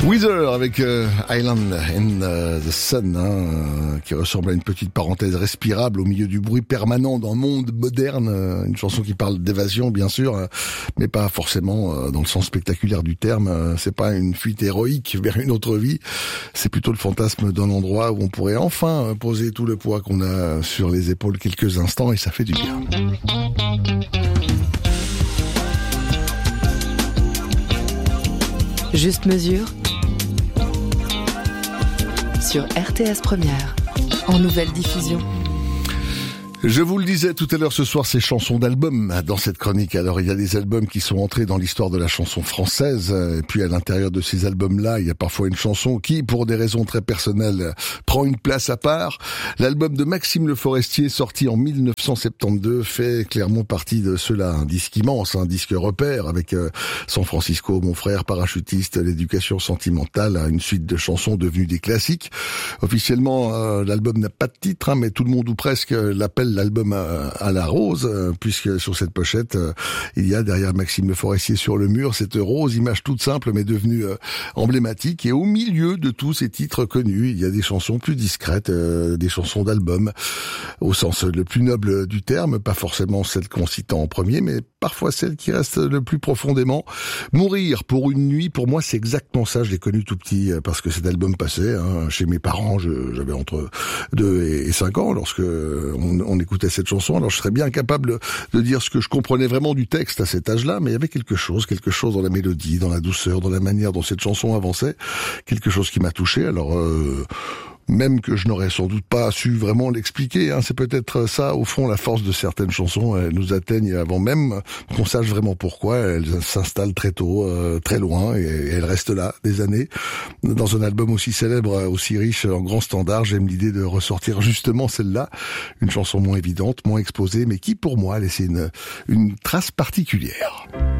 Weezer avec Island in the Sun, qui ressemble à une petite parenthèse respirable au milieu du bruit permanent d'un monde moderne. Une chanson qui parle d'évasion, bien sûr, mais pas forcément dans le sens spectaculaire du terme. C'est pas une fuite héroïque vers une autre vie. C'est plutôt le fantasme d'un endroit où on pourrait enfin poser tout le poids qu'on a sur les épaules quelques instants, et ça fait du bien. Juste mesure sur RTS Première, en nouvelle diffusion. Je vous le disais tout à l'heure, ce soir, c'est chansons d'albums dans cette chronique. Alors, il y a des albums qui sont entrés dans l'histoire de la chanson française. Et puis, à l'intérieur de ces albums-là, il y a parfois une chanson qui, pour des raisons très personnelles, prend une place à part. L'album de Maxime Le Forestier, sorti en 1972, fait clairement partie de ceux-là. Un disque immense, un disque repère avec San Francisco, Mon frère, Parachutiste, L'éducation sentimentale, une suite de chansons devenues des classiques. Officiellement, l'album n'a pas de titre, mais tout le monde ou presque l'appelle l'album à la rose, puisque sur cette pochette, il y a derrière Maxime Le Forestier sur le mur cette rose, image toute simple mais devenue emblématique. Et au milieu de tous ces titres connus, il y a des chansons plus discrètes, des chansons d'album, au sens le plus noble du terme, pas forcément celles qu'on cite en premier, mais parfois celles qui restent le plus profondément. Mourir pour une nuit, pour moi, c'est exactement ça. Je l'ai connu tout petit, parce que cet album passait chez mes parents. J'avais entre 2 et 5 ans lorsque on écoutait cette chanson. Alors je serais bien capable de dire ce que je comprenais vraiment du texte à cet âge-là, mais il y avait quelque chose dans la mélodie, dans la douceur, dans la manière dont cette chanson avançait, quelque chose qui m'a touché. Alors même que je n'aurais sans doute pas su vraiment l'expliquer, c'est peut-être ça, au fond, la force de certaines chansons. Elles nous atteignent avant même qu'on sache vraiment pourquoi. Elles s'installent très tôt, très loin, et elles restent là des années. Dans un album aussi célèbre, aussi riche en grands standards, j'aime l'idée de ressortir justement celle-là, une chanson moins évidente, moins exposée, mais qui pour moi a laissé une trace particulière.